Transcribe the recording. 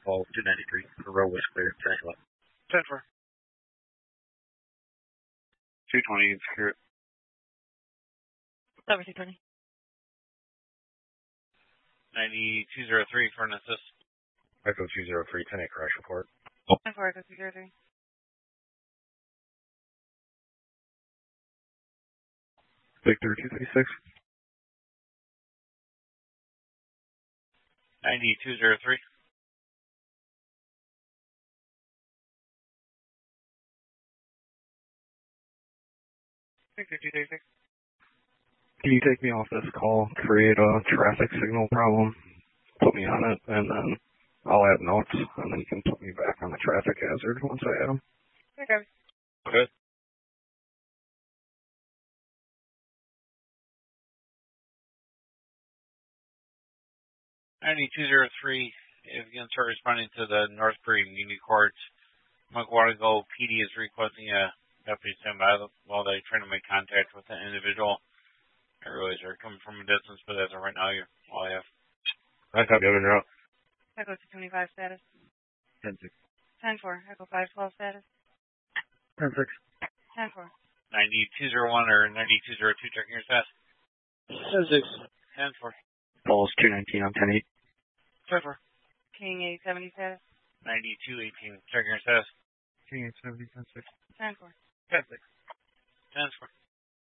Fall 293. The road was clear. 10 for 220 secure. Over 220. 9203 for an assist. Echo 203, 10-8 crash report. 10 for Echo 203. Victor 236. 9203. Victor 236. Can you take me off this call, create a traffic signal problem, put me on it, and then I'll add notes, and then you can put me back on the traffic hazard once I add them. Okay. Good. (9203), if you can start responding to the Northbury Community Court, Muckwaterville PD is requesting a deputy stand by while they try to make contact with an individual. I realize they're coming from a distance, but as of right now, you're all I have. I copy, over and out. Echo 225 status. 10-6. 10 for Echo 512 status. 10-6. 10 for 9201 or 9202, checking your status. 10-6. 10 for Falls 219 on 10-8. 10 for King 870 status. 9218, checking your status. King 870, 10-6. 10 for 10 6. 10 for